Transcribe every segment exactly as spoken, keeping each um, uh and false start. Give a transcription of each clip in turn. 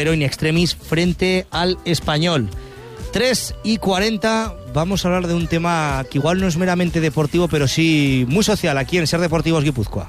Pero in extremis frente al Español. tres y cuarenta, vamos a hablar de un tema que igual no es meramente deportivo, pero sí muy social aquí en Ser Deportivos Guipúzcoa.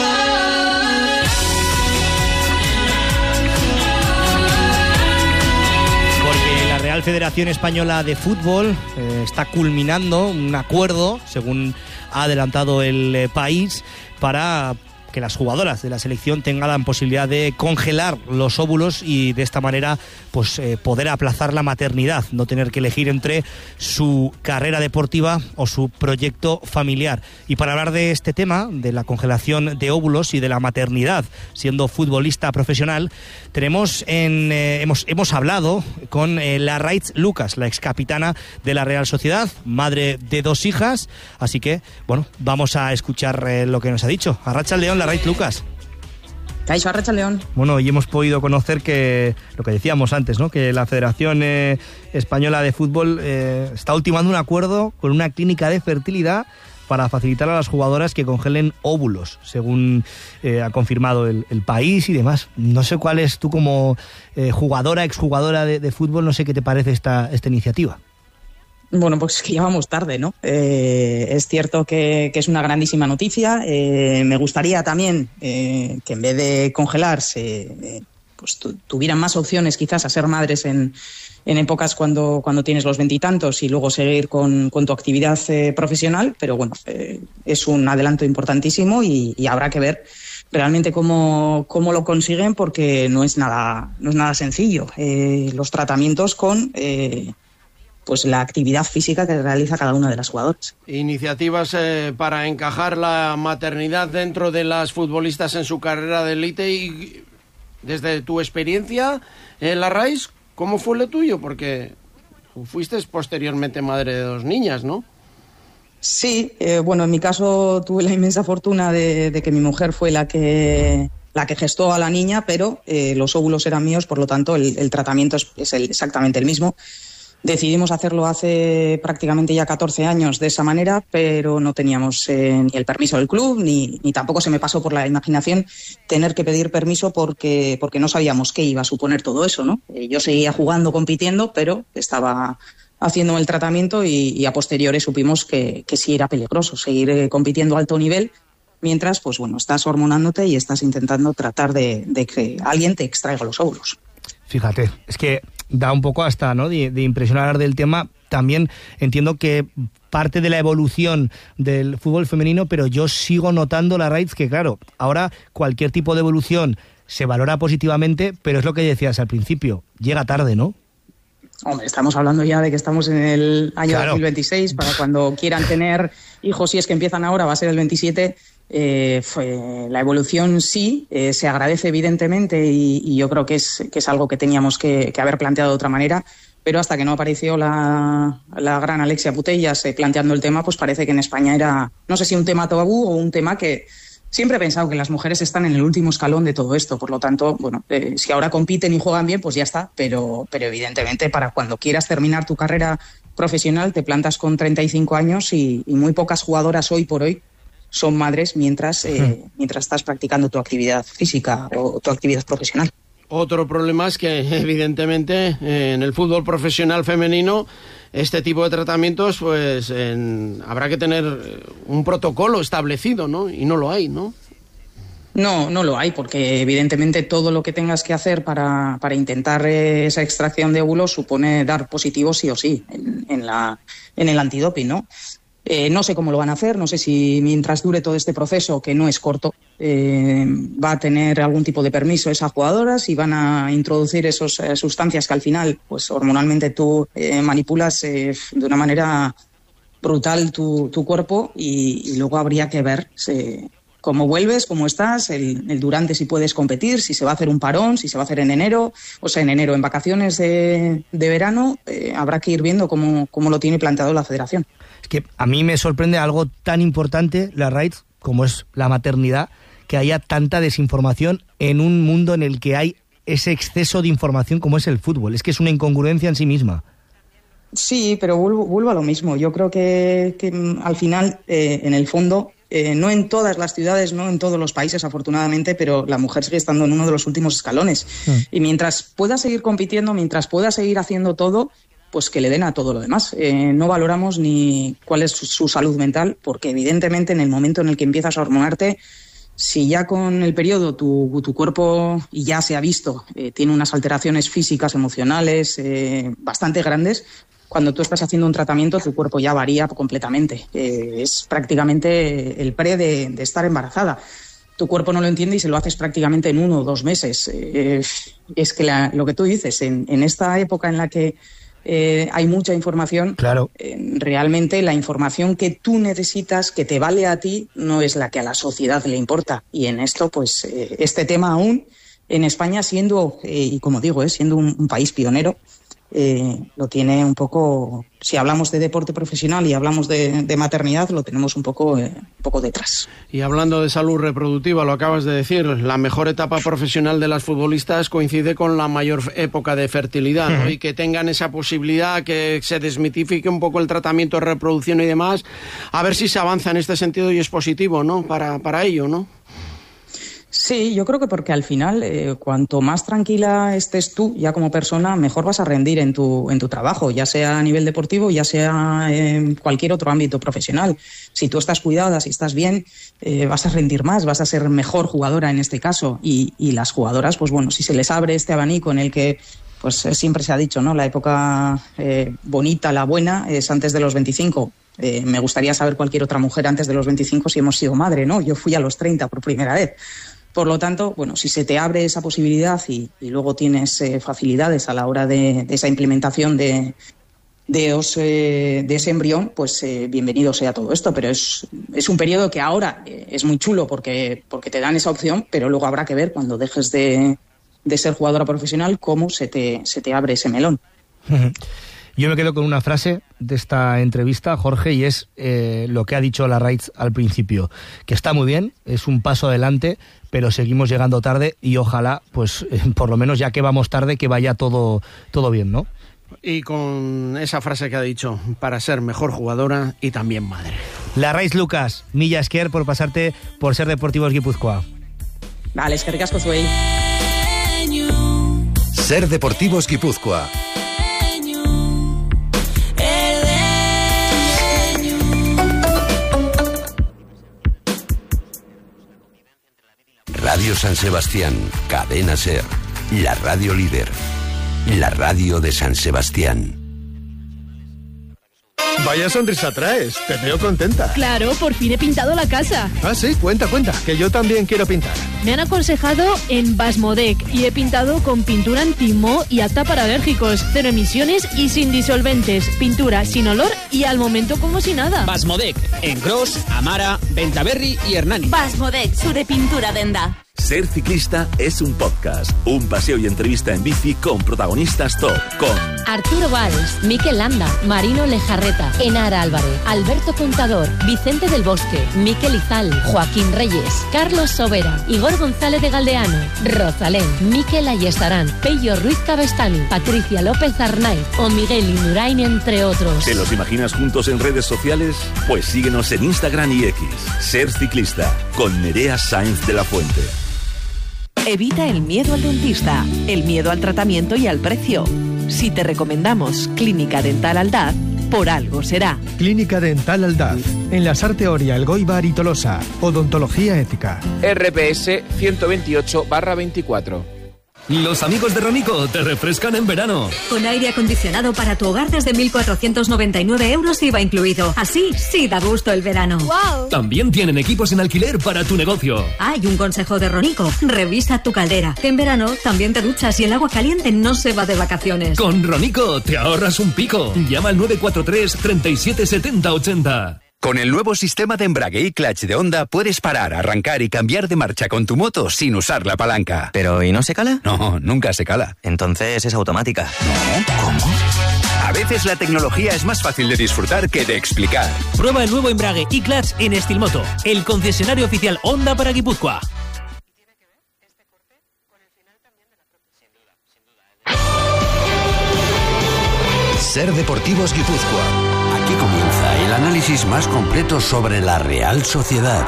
Porque la Real Federación Española de Fútbol eh, está culminando un acuerdo, según ha adelantado el eh, país, para que las jugadoras de la selección tengan la posibilidad de congelar los óvulos y de esta manera pues eh, poder aplazar la maternidad, no tener que elegir entre su carrera deportiva o su proyecto familiar. Y para hablar de este tema, de la congelación de óvulos y de la maternidad siendo futbolista profesional, tenemos en eh, hemos hemos hablado con eh, Larraitz Lucas, la excapitana de la Real Sociedad, madre de dos hijas, así que bueno, vamos a escuchar eh, lo que nos ha dicho. Arratsaldeon, Larraitz Lucas. Caixo, Arratsaldeon. Bueno, y hemos podido conocer que, lo que decíamos antes, ¿no?, que la Federación eh, Española de Fútbol eh, está ultimando un acuerdo con una clínica de fertilidad para facilitar a las jugadoras que congelen óvulos, según eh, ha confirmado el, el país y demás. No sé cuál es, tú como eh, jugadora, exjugadora de, de fútbol, no sé qué te parece esta, esta iniciativa. Bueno, pues que ya vamos tarde, ¿no? Eh, es cierto que, que es una grandísima noticia. Eh, me gustaría también eh, que en vez de congelarse, eh, pues tu, tuvieran más opciones quizás a ser madres en, en épocas cuando, cuando tienes los veintitantos y, y luego seguir con, con tu actividad eh, profesional. Pero bueno, eh, es un adelanto importantísimo y, y habrá que ver realmente cómo, cómo lo consiguen, porque no es nada, no es nada sencillo. Eh, los tratamientos con Eh, pues la actividad física que realiza cada una de las jugadoras. Iniciativas eh, para encajar la maternidad dentro de las futbolistas en su carrera de élite. Y desde tu experiencia, eh, Larraitz, ¿cómo fue lo tuyo? Porque fuiste posteriormente madre de dos niñas, ¿no? Sí, eh, bueno, en mi caso tuve la inmensa fortuna de, de que mi mujer fue la que la que gestó a la niña, pero eh, los óvulos eran míos, por lo tanto el, el tratamiento es, es el, exactamente el mismo. Decidimos hacerlo hace prácticamente ya catorce años de esa manera, pero no teníamos eh, ni el permiso del club, ni, ni tampoco se me pasó por la imaginación tener que pedir permiso porque, porque no sabíamos qué iba a suponer todo eso, ¿no? Eh, yo seguía jugando, compitiendo, pero estaba haciendo el tratamiento y, y a posteriori supimos que, que sí era peligroso seguir eh, compitiendo a alto nivel, mientras, pues bueno, estás hormonándote y estás intentando tratar de, de que alguien te extraiga los óvulos. Fíjate, es que da un poco hasta, ¿no?, de, de impresionar del tema. También entiendo que parte de la evolución del fútbol femenino, pero yo sigo notando, Larraitz, que claro, ahora cualquier tipo de evolución se valora positivamente, pero es lo que decías al principio, llega tarde, ¿no? Hombre, estamos hablando ya de que estamos en el año claro. dos mil veintiséis, para cuando quieran tener hijos, si es que empiezan ahora, va a ser el veintisiete. Eh, fue, la evolución sí, eh, se agradece evidentemente y, y yo creo que es, que es algo que teníamos que, que haber planteado de otra manera, pero hasta que no apareció la, la gran Alexia Putellas eh, planteando el tema, pues parece que en España era, no sé si un tema tabú o un tema que siempre he pensado que las mujeres están en el último escalón de todo esto, por lo tanto, bueno, eh, si ahora compiten y juegan bien, pues ya está, pero, pero evidentemente para cuando quieras terminar tu carrera profesional te plantas con treinta y cinco años y, y muy pocas jugadoras hoy por hoy son madres mientras, eh, mientras estás practicando tu actividad física o tu actividad profesional. Otro problema es que, evidentemente, eh, en el fútbol profesional femenino, este tipo de tratamientos, pues en, habrá que tener un protocolo establecido, ¿no? Y no lo hay, ¿no? No, no lo hay, porque evidentemente todo lo que tengas que hacer para, para intentar eh, esa extracción de óvulos supone dar positivo sí o sí en, en, la, en el antidoping, ¿no? Eh, no sé cómo lo van a hacer, no sé si mientras dure todo este proceso, que no es corto, eh, va a tener algún tipo de permiso esa jugadora, si van a introducir esas eh, sustancias que al final, pues hormonalmente tú eh, manipulas eh, de una manera brutal tu, tu cuerpo y, y luego habría que ver eh, cómo vuelves, cómo estás, el, el durante si puedes competir, si se va a hacer un parón, si se va a hacer en enero, o sea, en enero en vacaciones de, de verano, eh, habrá que ir viendo cómo, cómo lo tiene planteado la federación. Es que a mí me sorprende algo tan importante, Larraitz, como es la maternidad, que haya tanta desinformación en un mundo en el que hay ese exceso de información como es el fútbol. Es que es una incongruencia en sí misma. Sí, pero vuelvo, vuelvo a lo mismo. Yo creo que, que al final, eh, en el fondo, Eh, no en todas las ciudades, no en todos los países, afortunadamente, pero la mujer sigue estando en uno de los últimos escalones. Mm. Y mientras pueda seguir compitiendo, mientras pueda seguir haciendo todo, pues que le den a todo lo demás. Eh, no valoramos ni cuál es su, su salud mental, porque evidentemente en el momento en el que empiezas a hormonarte, si ya con el periodo tu, tu cuerpo, y ya se ha visto, eh, tiene unas alteraciones físicas, emocionales eh, bastante grandes, cuando tú estás haciendo un tratamiento tu cuerpo ya varía completamente. Eh, es prácticamente el pre de, de estar embarazada. Tu cuerpo no lo entiende y se lo haces prácticamente en uno o dos meses. Eh, es que la, lo que tú dices, en, en esta época en la que eh, hay mucha información, claro. eh, realmente la información que tú necesitas, que te vale a ti, no es la que a la sociedad le importa. Y en esto, pues, eh, este tema aún en España, siendo, eh, y como digo, eh, siendo un, un país pionero, Eh, lo tiene un poco, si hablamos de deporte profesional y hablamos de, de maternidad, lo tenemos un poco, eh, un poco detrás. Y hablando de salud reproductiva, lo acabas de decir, la mejor etapa profesional de las futbolistas coincide con la mayor época de fertilidad, ¿no? Y que tengan esa posibilidad, que se desmitifique un poco el tratamiento de reproducción y demás, a ver si se avanza en este sentido y es positivo, ¿no? Para, para ello, ¿no? Sí, yo creo que porque al final, eh, cuanto más tranquila estés tú ya como persona, mejor vas a rendir en tu, en tu trabajo, ya sea a nivel deportivo, ya sea en cualquier otro ámbito profesional. Si tú estás cuidada, si estás bien, eh, vas a rendir más, vas a ser mejor jugadora en este caso. Y, y las jugadoras, pues bueno, si se les abre este abanico en el que, pues siempre se ha dicho, ¿no? La época eh, bonita, la buena, es antes de los veinticinco. Eh, me gustaría saber cualquier otra mujer antes de los veinticinco si hemos sido madre, ¿no? Yo fui a los treinta por primera vez. Por lo tanto, bueno, si se te abre esa posibilidad y, y luego tienes eh, facilidades a la hora de, de esa implementación de, de, os, eh, de ese embrión, pues eh, bienvenido sea todo esto. Pero es, es un periodo que ahora eh, es muy chulo porque, porque te dan esa opción, pero luego habrá que ver cuando dejes de, de ser jugadora profesional cómo se te, se te abre ese melón. Yo me quedo con una frase de esta entrevista, Jorge, y es eh, lo que ha dicho Larraitz al principio, que está muy bien, es un paso adelante, pero seguimos llegando tarde y ojalá, pues eh, por lo menos ya que vamos tarde, que vaya todo, todo bien, ¿no? Y con esa frase que ha dicho, para ser mejor jugadora y también madre. Larraitz Lucas, milla esker por pasarte por Ser Deportivos Guipúzcoa. Vale, es que ricasco zuei. Ser Deportivos Guipúzcoa. Radio San Sebastián, Cadena Ser, la radio líder, la radio de San Sebastián. Vaya sonrisa traes, te veo contenta. Claro, por fin he pintado la casa. Ah, sí, cuenta, cuenta, que yo también quiero pintar. Me han aconsejado en Basmodec y he pintado con pintura anti-moho y apta para alérgicos, cero emisiones y sin disolventes, pintura sin olor y al momento como si nada. Basmodec, en Gros, Amara, Ventaverri y Hernani. Basmodec, su de pintura denda. Ser ciclista es un podcast, un paseo y entrevista en bici con protagonistas top, con Arturo Valls, Mikel Landa, Marino Lejarreta, Enara Álvarez, Alberto Contador, Vicente del Bosque, Mikel Izal, Joaquín Reyes, Carlos Sobera, Igor González de Galdeano, Rosalén, Mikel Ayestarán, Pello Ruiz Cabestani, Patricia López Arnaiz o Miguel Indurain, entre otros. ¿Te los imaginas juntos en redes sociales? Pues síguenos en Instagram y X. Ser ciclista, con Nerea Sáenz de la Fuente. Evita el miedo al dentista, el miedo al tratamiento y al precio. Si te recomendamos Clínica Dental Aldaz, por algo será. Clínica Dental Aldaz, en la Sarte Oria, Elgoibar y Tolosa. Odontología ética. R P S ciento veintiocho barra veinticuatro. Los amigos de Ronico te refrescan en verano. Con aire acondicionado para tu hogar desde mil cuatrocientos noventa y nueve euros I V A incluido. Así sí da gusto el verano. ¡Wow! También tienen equipos en alquiler para tu negocio. Hay un consejo de Ronico. Revisa tu caldera. En verano también te duchas y el agua caliente no se va de vacaciones. Con Ronico te ahorras un pico. Llama al nueve cuatro tres, treinta y siete setenta ochenta. Con el nuevo sistema de embrague y clutch de Honda puedes parar, arrancar y cambiar de marcha con tu moto sin usar la palanca. ¿Pero y no se cala? No, nunca se cala. Entonces es automática. No, ¿cómo? A veces la tecnología es más fácil de disfrutar que de explicar. Prueba el nuevo embrague y clutch en Estilmoto, el concesionario oficial Honda para Guipúzcoa. Ser Deportivos Guipúzcoa. Aquí comienza el el análisis más completo sobre la Real Sociedad.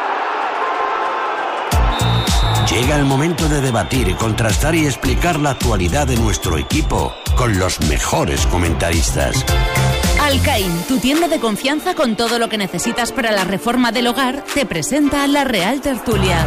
Llega el momento de debatir, contrastar y explicar la actualidad de nuestro equipo con los mejores comentaristas. Alcaín, tu tienda de confianza con todo lo que necesitas para la reforma del hogar, te presenta la Real Tertulia.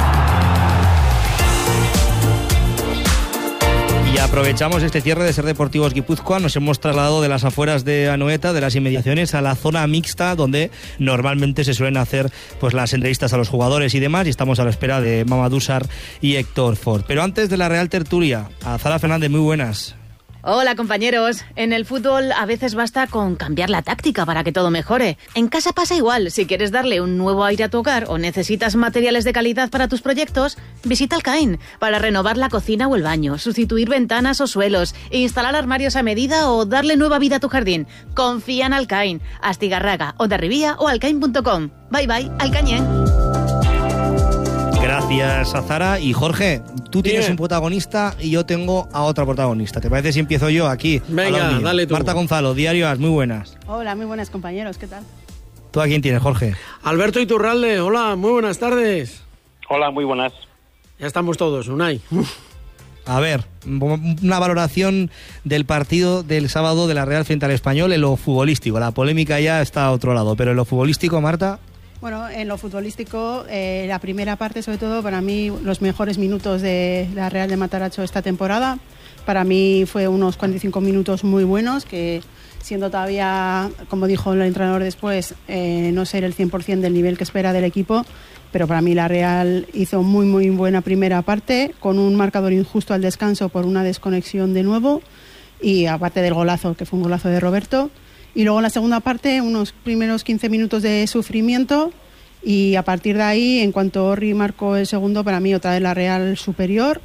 Y aprovechamos este cierre de Ser Deportivos Guipúzcoa. Nos hemos trasladado de las afueras de Anoeta, de las inmediaciones, a la zona mixta donde normalmente se suelen hacer pues las entrevistas a los jugadores y demás, y estamos a la espera de Mamadou Sarr y Héctor Ford. Pero antes de la Real Tertulia, a Zara Fernández, muy buenas. Hola compañeros, en el fútbol a veces basta con cambiar la táctica para que todo mejore. En casa pasa igual, si quieres darle un nuevo aire a tu hogar o necesitas materiales de calidad para tus proyectos, visita Alcaín para renovar la cocina o el baño, sustituir ventanas o suelos, instalar armarios a medida o darle nueva vida a tu jardín. Confía en Alcaín, Astigarraga, Hondarribía o alcaín punto com. Bye bye, Alcañén. Gracias a Zara. Y Jorge, tú tienes Bien. un protagonista y yo tengo a otra protagonista. ¿Te parece si empiezo yo aquí? Venga, dale tú. Marta Gonzalo, Diario As, muy buenas. Hola, muy buenas compañeros, ¿qué tal? ¿Tú a quién tienes, Jorge? Alberto Iturralde, hola, muy buenas tardes. Hola, muy buenas. Ya estamos todos, Unai. A ver, una valoración del partido del sábado de la Real frente al Español en lo futbolístico. La polémica ya está a otro lado, pero en lo futbolístico, Marta... Bueno, en lo futbolístico, eh, la primera parte, sobre todo, para mí, los mejores minutos de la Real de Matarazzo esta temporada. Para mí fue unos cuarenta y cinco minutos muy buenos, que siendo todavía, como dijo el entrenador después, eh, no ser el cien por ciento del nivel que espera del equipo, pero para mí la Real hizo muy, muy buena primera parte, con un marcador injusto al descanso por una desconexión de nuevo, y aparte del golazo, que fue un golazo de Roberto. Y luego en la segunda parte, unos primeros quince minutos de sufrimiento, y a partir de ahí, en cuanto Orri marcó el segundo, para mí otra vez la Real superior,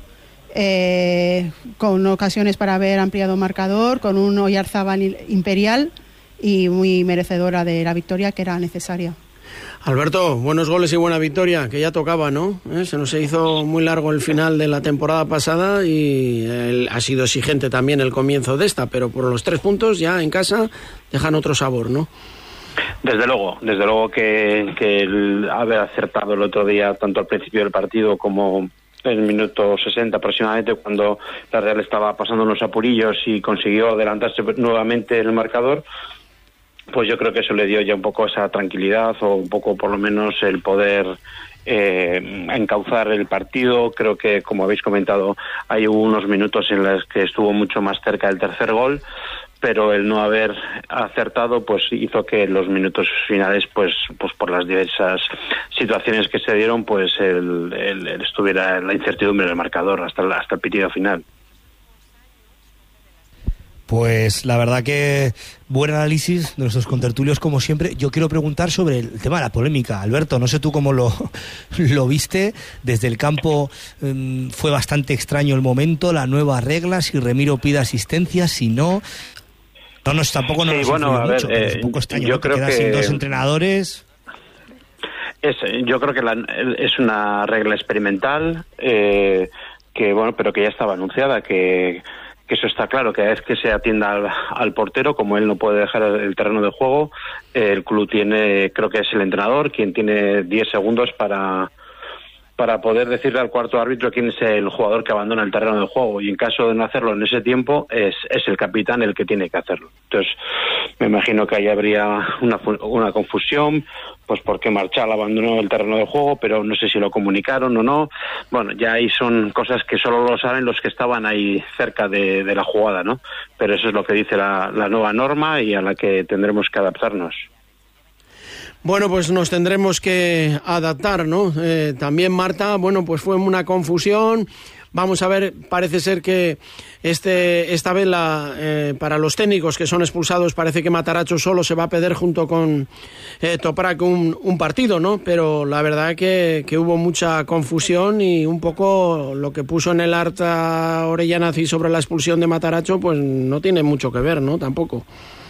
eh, con ocasiones para haber ampliado marcador, con un Oyarzábal imperial y muy merecedora de la victoria que era necesaria. Alberto, buenos goles y buena victoria, que ya tocaba, ¿no? ¿Eh? Se nos hizo muy largo el final de la temporada pasada y el, ha sido exigente también el comienzo de esta, pero por los tres puntos ya en casa dejan otro sabor, ¿no? Desde luego, desde luego que, que el haber acertado el otro día, tanto al principio del partido como en el minuto sesenta aproximadamente, cuando la Real estaba pasando unos apurillos y consiguió adelantarse nuevamente en el marcador, pues yo creo que eso le dio ya un poco esa tranquilidad, o un poco por lo menos el poder eh, encauzar el partido. Creo que, como habéis comentado, hay unos minutos en los que estuvo mucho más cerca del tercer gol, pero el no haber acertado pues hizo que los minutos finales, pues pues por las diversas situaciones que se dieron, pues el, el, el estuviera la incertidumbre del marcador hasta el, hasta el pitido final. Pues la verdad que buen análisis de nuestros contertulios como siempre. Yo quiero preguntar sobre el tema de la polémica. Alberto, no sé tú cómo lo, lo viste. Desde el campo um, fue bastante extraño el momento, la nueva regla, si Remiro pide asistencia, si no... No, no, tampoco nos sí, bueno, a ver, mucho, eh, es un poco extraño, yo ¿no? creo que... que sin dos entrenadores... Es, yo creo que la, es una regla experimental, eh, que bueno, pero que ya estaba anunciada, que... que eso está claro, que cada vez que se atienda al, al portero, como él no puede dejar el terreno de juego, eh, el club tiene, creo que es el entrenador quien tiene diez segundos para para poder decirle al cuarto árbitro quién es el jugador que abandona el terreno de juego, y en caso de no hacerlo en ese tiempo es, es el capitán el que tiene que hacerlo. Entonces me imagino que ahí habría una, una confusión, pues porque Marchal abandonó el terreno de juego, pero no sé si lo comunicaron o no. Bueno, ya ahí son cosas que solo lo saben los que estaban ahí cerca de, de la jugada, ¿no? Pero eso es lo que dice la, la nueva norma y a la que tendremos que adaptarnos. Bueno, pues nos tendremos que adaptar, ¿no? Eh, también, Marta, bueno, pues fue una confusión. Vamos a ver, parece ser que este esta vez la, eh, para los técnicos que son expulsados, parece que Matarazzo solo se va a perder junto con eh, Toprak un, un partido, ¿no? Pero la verdad que, que hubo mucha confusión, y un poco lo que puso en el acta Orellanazi sobre la expulsión de Matarazzo, pues no tiene mucho que ver, ¿no? Tampoco.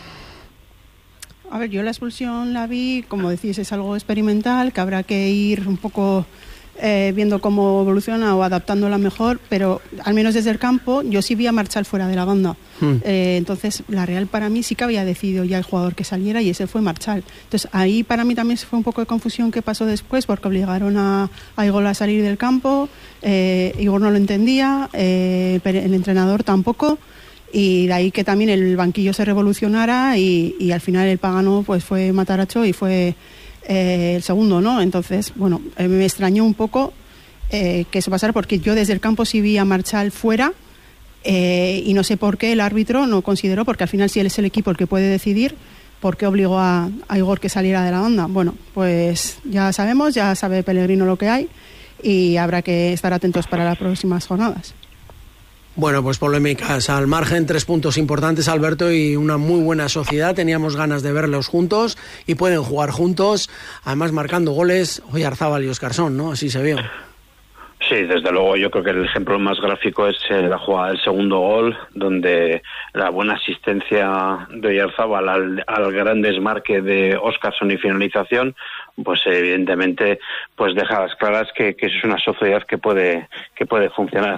A ver, yo la expulsión la vi, como decís, es algo experimental, que habrá que ir un poco eh, viendo cómo evoluciona o adaptándola mejor, pero al menos desde el campo yo sí vi a Marchal fuera de la banda. Hmm. Eh, entonces la Real para mí sí que había decidido ya el jugador que saliera y ese fue Marchal. Entonces ahí para mí también fue un poco de confusión qué pasó después, porque obligaron a, a Igor a salir del campo, eh, Igor no lo entendía, eh, el entrenador tampoco, y de ahí que también el banquillo se revolucionara y, y al final el pagano pues fue Matarazzo y fue eh, el segundo, ¿no? Entonces, bueno, eh, me extrañó un poco eh, que eso pasara, porque yo desde el campo sí vi a Marchal fuera eh, y no sé por qué el árbitro no consideró, porque al final si él es el equipo el que puede decidir, ¿por qué obligó a, a Igor que saliera de la banda? Bueno, pues ya sabemos, ya sabe Pellegrino lo que hay y habrá que estar atentos para las próximas jornadas. Bueno, pues polémicas al margen, tres puntos importantes, Alberto, y una muy buena sociedad. Teníamos ganas de verlos juntos y pueden jugar juntos, además marcando goles. Hoy Arzábal y Óscarsson, ¿no? Así se vio. Sí, desde luego yo creo que el ejemplo más gráfico es la jugada del segundo gol, donde la buena asistencia de Oyarzábal al, al gran desmarque de Óscarsson y finalización, pues evidentemente pues deja las claras que, que es una sociedad que puede, que puede funcionar.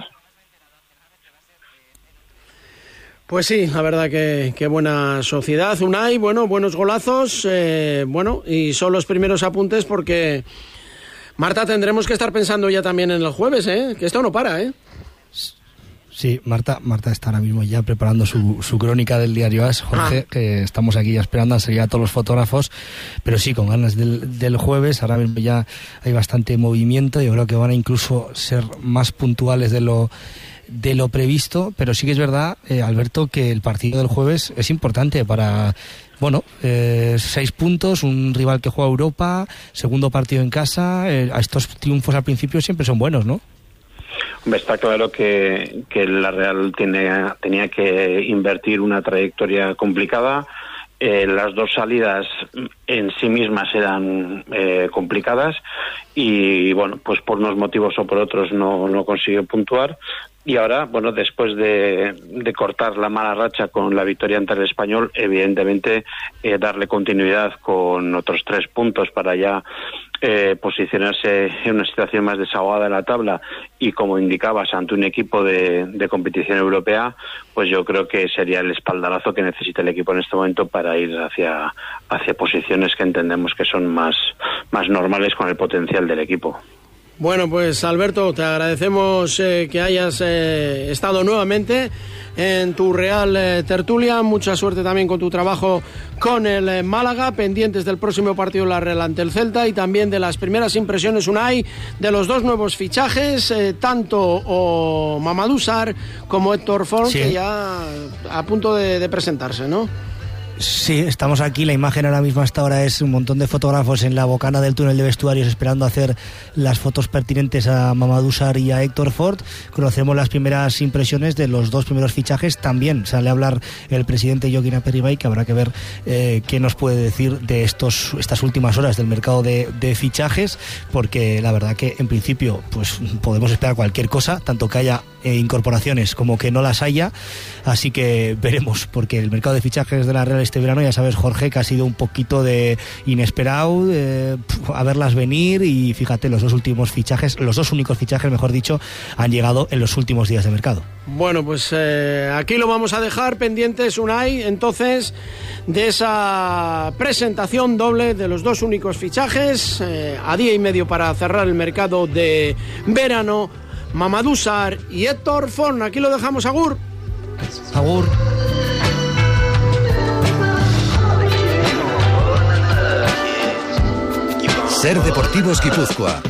Pues sí, la verdad que, que buena sociedad, Unai, bueno, buenos golazos, eh, bueno, y son los primeros apuntes porque, Marta, tendremos que estar pensando ya también en el jueves, ¿eh? Que esto no para, ¿eh? Sí, Marta, Marta está ahora mismo ya preparando su, su crónica del diario AS, Jorge, ah. que estamos aquí ya esperando a salir a todos los fotógrafos, pero sí, con ganas del, del jueves. Ahora mismo ya hay bastante movimiento, yo creo que van a incluso ser más puntuales de lo de lo previsto, pero sí que es verdad, eh, Alberto, que el partido del jueves es importante para, bueno, eh, seis puntos, un rival que juega Europa, segundo partido en casa, eh, a estos triunfos al principio siempre son buenos, ¿no? Hombre, está claro que, que la Real tiene, tenía que invertir una trayectoria complicada. Eh, las dos salidas en sí mismas eran eh, complicadas y, bueno, pues por unos motivos o por otros no, no consiguió puntuar. Y ahora, bueno, después de, de cortar la mala racha con la victoria ante el Español, evidentemente eh, darle continuidad con otros tres puntos para ya eh, posicionarse en una situación más desahogada en la tabla y, como indicabas, ante un equipo de, de competición europea, pues yo creo que sería el espaldarazo que necesita el equipo en este momento para ir hacia, hacia posiciones que entendemos que son más, más normales con el potencial del equipo. Bueno, pues Alberto, te agradecemos eh, que hayas eh, estado nuevamente en tu Real eh, Tertulia. Mucha suerte también con tu trabajo con el eh, Málaga, pendientes del próximo partido de la Real ante el Celta y también de las primeras impresiones, Unai, de los dos nuevos fichajes, eh, tanto o Mamadou Sarr como Héctor Font, sí, que ya a punto de, de presentarse, ¿no? Sí, estamos aquí, la imagen ahora mismo hasta ahora es un montón de fotógrafos en la bocana del túnel de vestuarios esperando hacer las fotos pertinentes a Mamadou Sarr y a Héctor Font. Conocemos las primeras impresiones de los dos primeros fichajes, también sale a hablar el presidente Joaquín Aperribay, que habrá que ver eh, qué nos puede decir de estos estas últimas horas del mercado de, de fichajes, porque la verdad que en principio pues podemos esperar cualquier cosa, tanto que haya eh, incorporaciones como que no las haya, así que veremos, porque el mercado de fichajes de la Real este verano, ya sabes, Jorge, que ha sido un poquito de inesperado, eh, a verlas venir, y fíjate, los dos últimos fichajes, los dos únicos fichajes, mejor dicho, han llegado en los últimos días de mercado. Bueno, pues eh, aquí lo vamos a dejar pendientes, Unai, entonces, de esa presentación doble de los dos únicos fichajes, eh, a día y medio para cerrar el mercado de verano, Mamadou Sarr y Héctor Font. Aquí lo dejamos, agur. Agur. Ser Deportivos Guipúzcoa.